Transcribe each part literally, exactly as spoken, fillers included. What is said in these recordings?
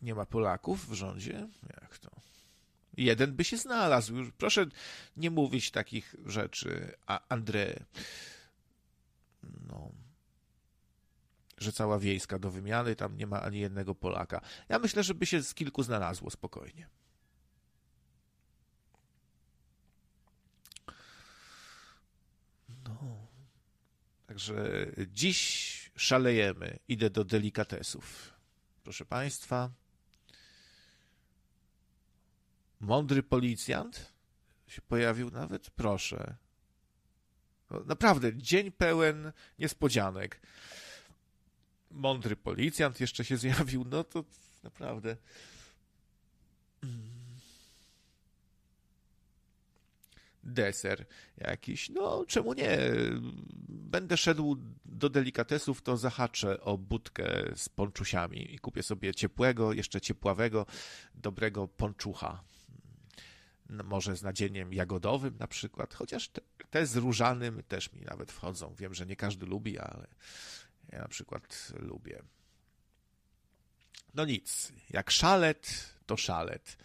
Nie ma Polaków w rządzie? Jak to? Jeden by się znalazł. Już proszę nie mówić takich rzeczy, a André, no, że cała wiejska do wymiany, tam nie ma ani jednego Polaka. Ja myślę, że by się z kilku znalazło spokojnie. No. Także dziś szalejemy. Idę do delikatesów. Proszę Państwa. Mądry policjant się pojawił nawet? Proszę. No, naprawdę, dzień pełen niespodzianek. Mądry policjant jeszcze się zjawił, no to naprawdę. Deser jakiś, no czemu nie? Będę szedł do delikatesów, to zahaczę o budkę z ponczusiami i kupię sobie ciepłego, jeszcze ciepławego, dobrego ponczucha. No, może z nadzieniem jagodowym na przykład, chociaż te, te z różanym też mi nawet wchodzą. Wiem, że nie każdy lubi, ale ja na przykład lubię. No nic, jak szalet, to szalet.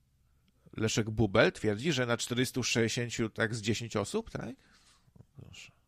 Leszek Bubel twierdzi, że na czterystu sześćdziesięciu tak z dziesięć osób, tak? Proszę.